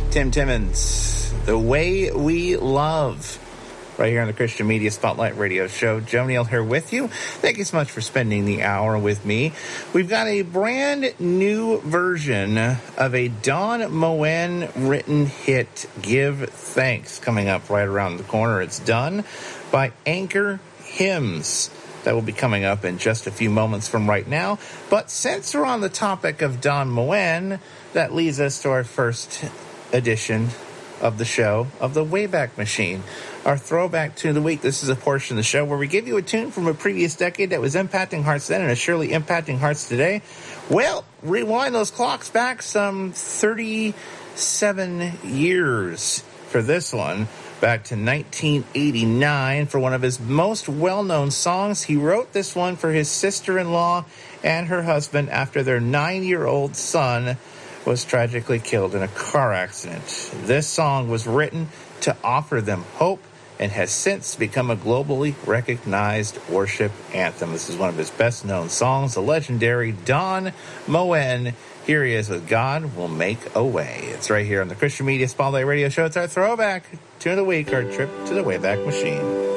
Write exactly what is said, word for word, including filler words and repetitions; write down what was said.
Tim Timmons, The Way We Love, right here on the Christian Media Spotlight Radio Show. Joe Neal here with you. Thank you so much for spending the hour with me. We've got a brand new version of a Don Moen written hit, Give Thanks, coming up right around the corner. It's done by Anchor Hymns. That will be coming up in just a few moments from right now. But since we're on the topic of Don Moen, that leads us to our first edition of the show of the Wayback Machine, our throwback tune of the week. This is a portion of the show where we give you a tune from a previous decade that was impacting hearts then and is surely impacting hearts today. Well, rewind those clocks back some thirty-seven years for this one, back to nineteen eighty-nine for one of his most well-known songs. He wrote this one for his sister-in-law and her husband after their nine-year-old son was tragically killed in a car accident. This song was written to offer them hope and has since become a globally recognized worship anthem. This is one of his best-known songs, the legendary Don Moen. Here he is with God Will Make a Way. It's right here on the Christian Media Spotlight Radio Show. It's our throwback tune of the week, our trip to the Wayback Machine.